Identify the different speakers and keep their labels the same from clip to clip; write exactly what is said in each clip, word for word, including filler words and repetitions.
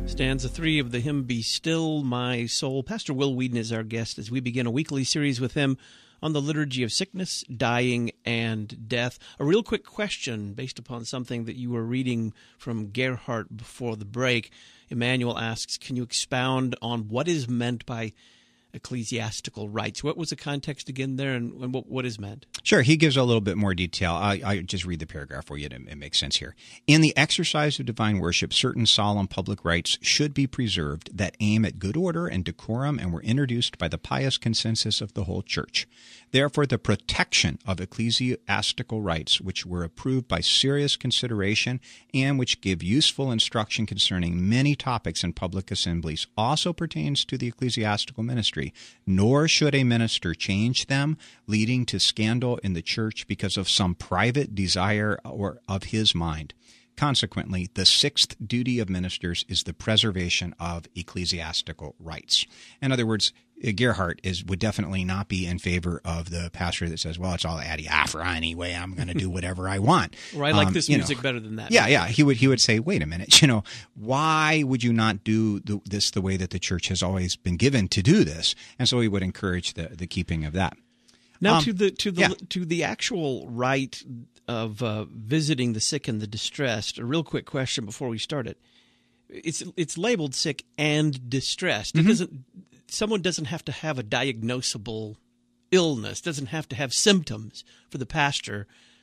Speaker 1: Stanza three of the hymn, Be Still My Soul. Pastor Will Whedon is our guest as we begin a weekly series with him on the liturgy of sickness, dying, and death. A real quick question based upon something that you were reading from Gerhardt before the break. Emmanuel asks, can you expound on what is meant by ecclesiastical rights? What was the context again there, and, and what, what is meant?
Speaker 2: Sure. He gives a little bit more detail. I, I just read the paragraph for you. It, it makes sense here. In the exercise of divine worship, certain solemn public rites should be preserved that aim at good order and decorum and were introduced by the pious consensus of the whole Church. Therefore, the protection of ecclesiastical rights, which were approved by serious consideration and which give useful instruction concerning many topics in public assemblies, also pertains to the ecclesiastical ministry. Nor should a minister change them, leading to scandal in the church because of some private desire or of his mind. Consequently, the sixth duty of ministers is the preservation of ecclesiastical rights. In other words, Gerhardt is would definitely not be in favor of the pastor that says, well, it's all adiaphora anyway, I'm going to do whatever I want.
Speaker 1: Or I like
Speaker 2: um,
Speaker 1: this music know. better than that.
Speaker 2: Yeah, yeah. He would he would say, wait a minute, you know, why would you not do the, this the way that the church has always been given to do this? And so he would encourage the, the keeping of that.
Speaker 1: Now
Speaker 2: um,
Speaker 1: to the to the
Speaker 2: yeah.
Speaker 1: to the actual rite of uh, visiting the sick and the distressed. A real quick question before we start it. It's it's labeled sick and distressed. It mm-hmm. doesn't. Someone doesn't have to have a diagnosable illness. Doesn't have to have symptoms for the pastor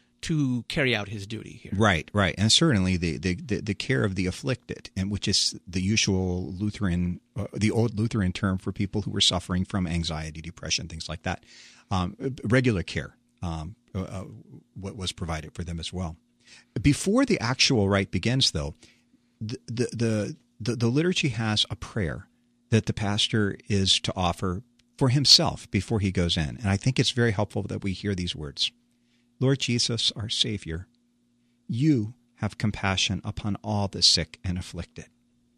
Speaker 1: to carry out his duty here.
Speaker 2: Right, right, and certainly the the, the, the care of the afflicted, and which is the usual Lutheran, uh, the old Lutheran term for people who were suffering from anxiety, depression, things like that. Um, regular care um, uh, what was provided for them as well. Before the actual rite begins, though, the the the, the, the liturgy has a prayer that the pastor is to offer for himself before he goes in, and I think it's very helpful that we hear these words. Lord Jesus, our Savior, you have compassion upon all the sick and afflicted.